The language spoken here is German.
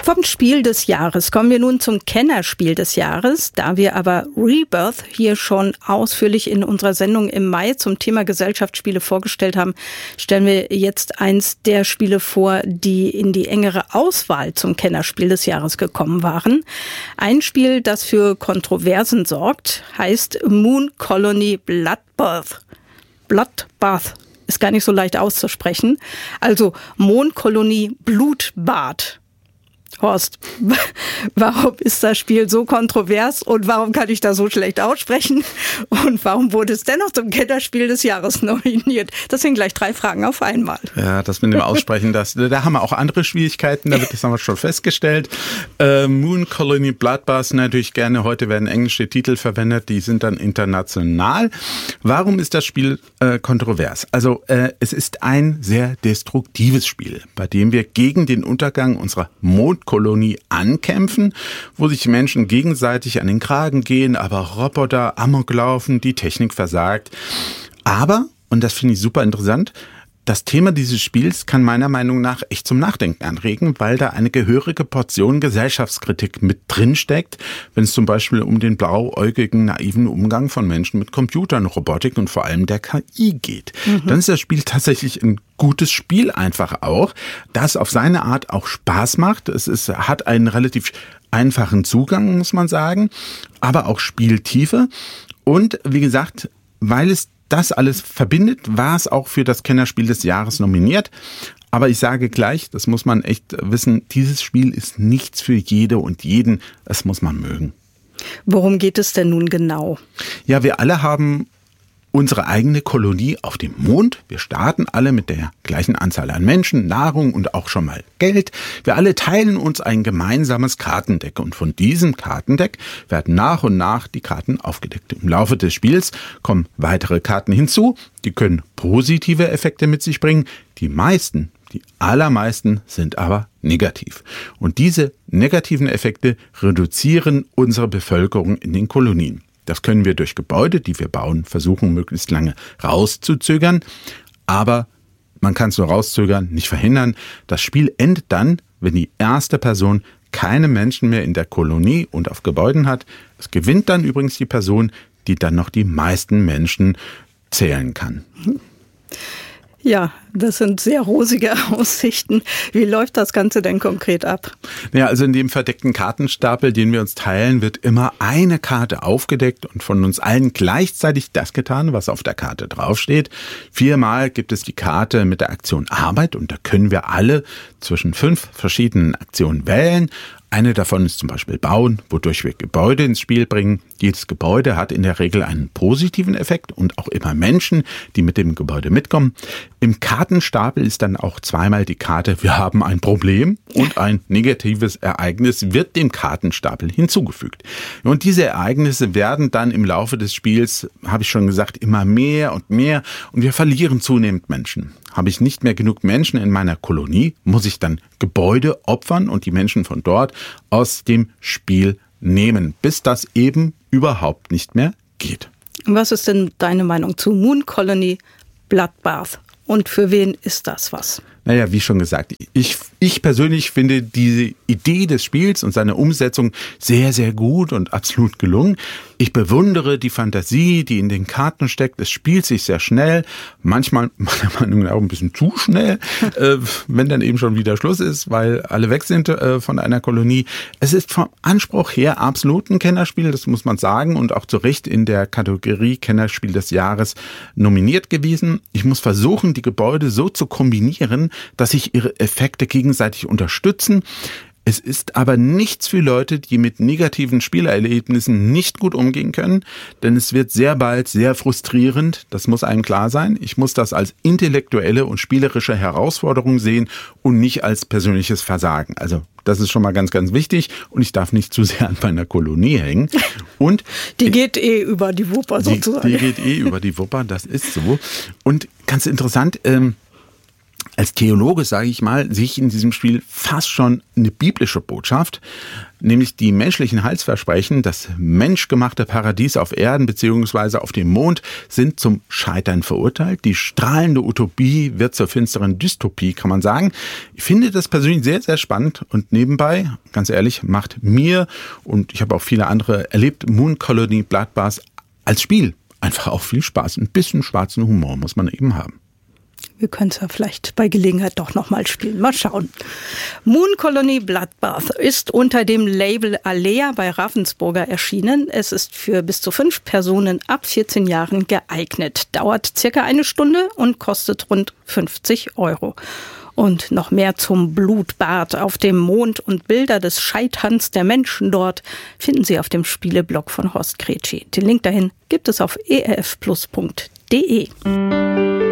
Vom Spiel des Jahres kommen wir nun zum Kennerspiel des Jahres. Da wir aber Rebirth hier schon ausführlich in unserer Sendung im Mai zum Thema Gesellschaftsspiele vorgestellt haben, stellen wir jetzt eins der Spiele vor, die in die engere Auswahl zum Kennerspiel des Jahres gekommen waren. Ein Spiel, das für Kontroversen sorgt, heißt Moon Colony Bloodbath. Bloodbath ist gar nicht so leicht auszusprechen. Also Mondkolonie Blutbad. Horst, warum ist das Spiel so kontrovers und warum kann ich da so schlecht aussprechen? Und warum wurde es dennoch zum Kennerspiel des Jahres nominiert? Das sind gleich 3 Fragen auf einmal. Ja, das mit dem Aussprechen, da haben wir auch andere Schwierigkeiten, das haben wir schon festgestellt. Moon Colony Bloodbath natürlich gerne, heute werden englische Titel verwendet, die sind dann international. Warum ist das Spiel kontrovers? Also es ist ein sehr destruktives Spiel, bei dem wir gegen den Untergang unserer Mondkolonie ankämpfen, wo sich Menschen gegenseitig an den Kragen gehen, aber Roboter Amok laufen, die Technik versagt. Aber, und das finde ich super interessant, das Thema dieses Spiels kann meiner Meinung nach echt zum Nachdenken anregen, weil da eine gehörige Portion Gesellschaftskritik mit drin steckt, wenn es zum Beispiel um den blauäugigen, naiven Umgang von Menschen mit Computern, Robotik und vor allem der KI geht. Dann ist das Spiel tatsächlich ein gutes Spiel einfach auch, das auf seine Art auch Spaß macht. Es hat einen relativ einfachen Zugang, muss man sagen, aber auch Spieltiefe. Und wie gesagt, weil es das alles verbindet, war es auch für das Kennerspiel des Jahres nominiert. Aber ich sage gleich, das muss man echt wissen, dieses Spiel ist nichts für jede und jeden. Das muss man mögen. Worum geht es denn nun genau? Ja, wir alle haben unsere eigene Kolonie auf dem Mond. Wir starten alle mit der gleichen Anzahl an Menschen, Nahrung und auch schon mal Geld. Wir alle teilen uns ein gemeinsames Kartendeck und von diesem Kartendeck werden nach und nach die Karten aufgedeckt. Im Laufe des Spiels kommen weitere Karten hinzu, die können positive Effekte mit sich bringen. Die allermeisten sind aber negativ. Und diese negativen Effekte reduzieren unsere Bevölkerung in den Kolonien. Das können wir durch Gebäude, die wir bauen, versuchen, möglichst lange rauszuzögern. Aber man kann es nur rauszögern, nicht verhindern. Das Spiel endet dann, wenn die erste Person keine Menschen mehr in der Kolonie und auf Gebäuden hat. Es gewinnt dann übrigens die Person, die dann noch die meisten Menschen zählen kann. Ja, das sind sehr rosige Aussichten. Wie läuft das Ganze denn konkret ab? Ja, also in dem verdeckten Kartenstapel, den wir uns teilen, wird immer eine Karte aufgedeckt und von uns allen gleichzeitig das getan, was auf der Karte draufsteht. 4-mal gibt es die Karte mit der Aktion Arbeit und da können wir alle zwischen 5 verschiedenen Aktionen wählen. Eine davon ist zum Beispiel Bauen, wodurch wir Gebäude ins Spiel bringen. Jedes Gebäude hat in der Regel einen positiven Effekt und auch immer Menschen, die mit dem Gebäude mitkommen. Im Kartenstapel ist dann auch 2-mal die Karte, wir haben ein Problem und ein negatives Ereignis wird dem Kartenstapel hinzugefügt. Und diese Ereignisse werden dann im Laufe des Spiels, habe ich schon gesagt, immer mehr und mehr und wir verlieren zunehmend Menschen. Habe ich nicht mehr genug Menschen in meiner Kolonie, muss ich dann Gebäude opfern und die Menschen von dort aus dem Spiel nehmen, bis das eben überhaupt nicht mehr geht. Was ist denn deine Meinung zu Moon Colony Bloodbath? Und für wen ist das was? Naja, wie schon gesagt, ich persönlich finde diese Idee des Spiels und seine Umsetzung sehr, sehr gut und absolut gelungen. Ich bewundere die Fantasie, die in den Karten steckt. Es spielt sich sehr schnell, manchmal meiner Meinung nach auch ein bisschen zu schnell, wenn dann eben schon wieder Schluss ist, weil alle weg sind von einer Kolonie. Es ist vom Anspruch her absolut ein Kennerspiel, das muss man sagen, und auch zu Recht in der Kategorie Kennerspiel des Jahres nominiert gewesen. Ich muss versuchen, die Gebäude so zu kombinieren, dass sich ihre Effekte gegenseitig unterstützen. Es ist aber nichts für Leute, die mit negativen Spielerlebnissen nicht gut umgehen können, denn es wird sehr bald sehr frustrierend, das muss einem klar sein. Ich muss das als intellektuelle und spielerische Herausforderung sehen und nicht als persönliches Versagen. Also das ist schon mal ganz, ganz wichtig und ich darf nicht zu sehr an meiner Kolonie hängen. Und die geht über die Wupper sozusagen. Die geht über die Wupper, das ist so. Und ganz interessant, als Theologe, sage ich mal, sehe ich in diesem Spiel fast schon eine biblische Botschaft, nämlich die menschlichen Heilsversprechen, das menschgemachte Paradies auf Erden bzw. auf dem Mond sind zum Scheitern verurteilt. Die strahlende Utopie wird zur finsteren Dystopie, kann man sagen. Ich finde das persönlich sehr, sehr spannend und nebenbei, ganz ehrlich, macht mir, und ich habe auch viele andere erlebt, Moon Colony Bloodbath als Spiel einfach auch viel Spaß. Ein bisschen schwarzen Humor muss man eben haben. Wir können es ja vielleicht bei Gelegenheit doch nochmal spielen. Mal schauen. Moon Colony Bloodbath ist unter dem Label Alea bei Ravensburger erschienen. Es ist für bis zu 5 Personen ab 14 Jahren geeignet. Dauert circa 1 Stunde und kostet rund 50 €. Und noch mehr zum Blutbad auf dem Mond und Bilder des Scheiterns der Menschen dort finden Sie auf dem Spieleblog von Horst Kretschi. Den Link dahin gibt es auf erfplus.de.